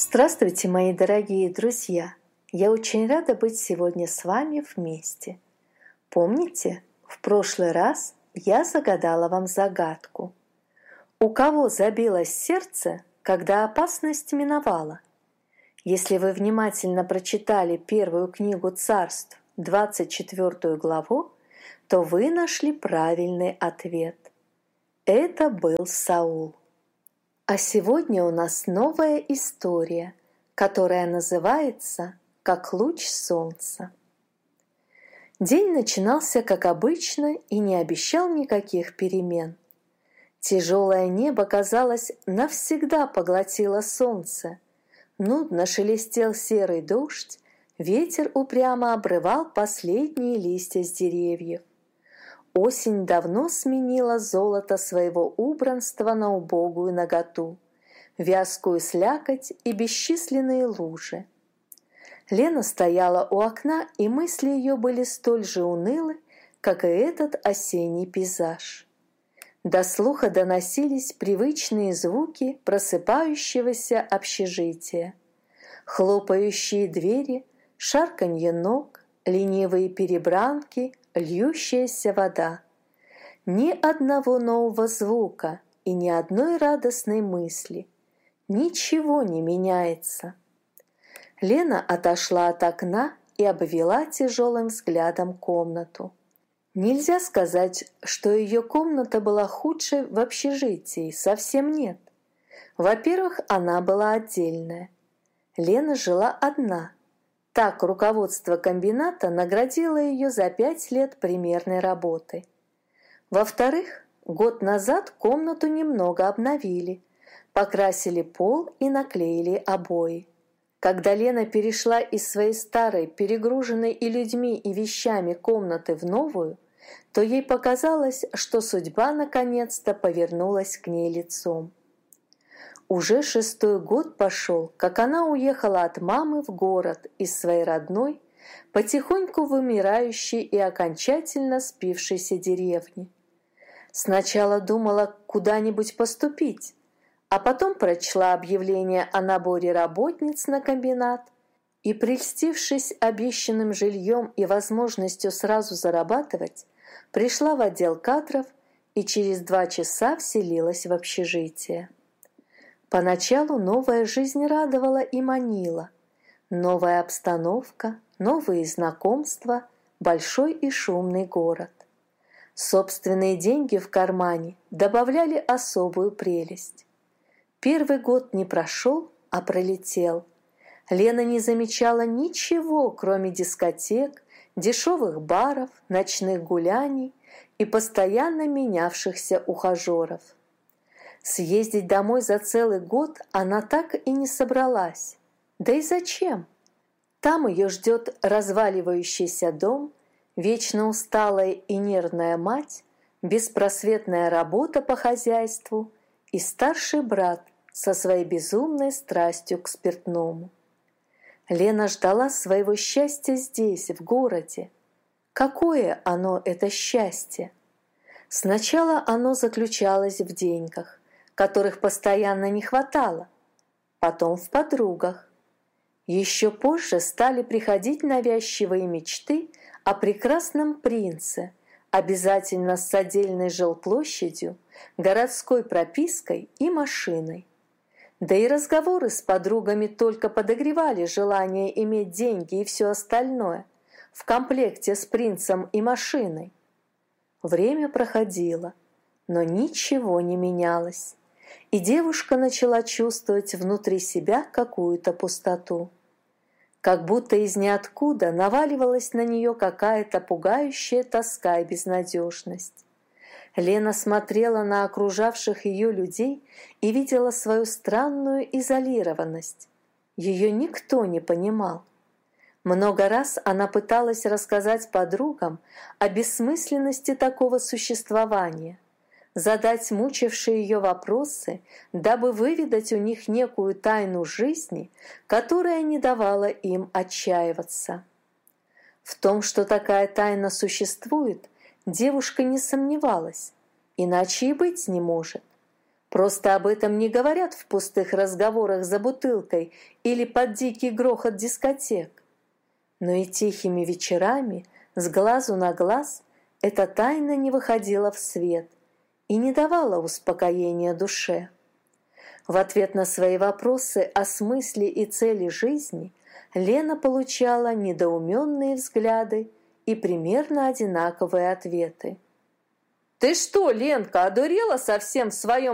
Здравствуйте, мои дорогие друзья! Я очень рада быть сегодня с вами вместе. Помните, в прошлый раз я загадала вам загадку. У кого забилось сердце, когда опасность миновала? Если вы внимательно прочитали первую книгу Царств, 24 главу, то вы нашли правильный ответ. Это был Саул. А сегодня у нас новая история, которая называется «Как луч солнца». День начинался как обычно и не обещал никаких перемен. Тяжелое небо, казалось, навсегда поглотило солнце. Нудно шелестел серый дождь, ветер упрямо обрывал последние листья с деревьев. Осень давно сменила золото своего убранства на убогую наготу, вязкую слякоть и бесчисленные лужи. Лена стояла у окна, и мысли ее были столь же унылы, как и этот осенний пейзаж. До слуха доносились привычные звуки просыпающегося общежития. Хлопающие двери, шарканье ног, ленивые перебранки, льющаяся вода. Ни одного нового звука и ни одной радостной мысли. Ничего не меняется. Лена отошла от окна и обвела тяжелым взглядом комнату. Нельзя сказать, что ее комната была худшей в общежитии, совсем нет. Во-первых, она была отдельная. Лена жила одна. Так руководство комбината наградило ее за 5 лет примерной работы. Во-вторых, год назад комнату немного обновили, покрасили пол и наклеили обои. Когда Лена перешла из своей старой, перегруженной и людьми, и вещами комнаты в новую, то ей показалось, что судьба наконец-то повернулась к ней лицом. Уже 6-й год пошел, как она уехала от мамы в город из своей родной, потихоньку вымирающей и окончательно спившейся деревни. Сначала думала куда-нибудь поступить, а потом прочла объявление о наборе работниц на комбинат и, прельстившись обещанным жильем и возможностью сразу зарабатывать, пришла в отдел кадров и через 2 часа вселилась в общежитие. Поначалу новая жизнь радовала и манила. Новая обстановка, новые знакомства, большой и шумный город. Собственные деньги в кармане добавляли особую прелесть. Первый год не прошел, а пролетел. Лена не замечала ничего, кроме дискотек, дешевых баров, ночных гуляний и постоянно менявшихся ухажеров. Съездить домой за целый год она так и не собралась. Да и зачем? Там ее ждет разваливающийся дом, вечно усталая и нервная мать, беспросветная работа по хозяйству и старший брат со своей безумной страстью к спиртному. Лена ждала своего счастья здесь, в городе. Какое оно, это счастье? Сначала оно заключалось в деньгах, которых постоянно не хватало, потом в подругах. Еще позже стали приходить навязчивые мечты о прекрасном принце, обязательно с отдельной жилплощадью, городской пропиской и машиной. Да и разговоры с подругами только подогревали желание иметь деньги и все остальное в комплекте с принцем и машиной. Время проходило, но ничего не менялось, и девушка начала чувствовать внутри себя какую-то пустоту. Как будто из ниоткуда наваливалась на нее какая-то пугающая тоска и безнадежность. Лена смотрела на окружавших ее людей и видела свою странную изолированность. Ее никто не понимал. Много раз она пыталась рассказать подругам о бессмысленности такого существования, задать мучившие ее вопросы, дабы выведать у них некую тайну жизни, которая не давала им отчаиваться. В том, что такая тайна существует, девушка не сомневалась, иначе и быть не может. Просто об этом не говорят в пустых разговорах за бутылкой или под дикий грохот дискотек. Но и тихими вечерами, с глазу на глаз, эта тайна не выходила в свет и не давала успокоения душе. В ответ на свои вопросы о смысле и цели жизни Лена получала недоуменные взгляды и примерно одинаковые ответы. «Ты что, Ленка, одурела совсем в своем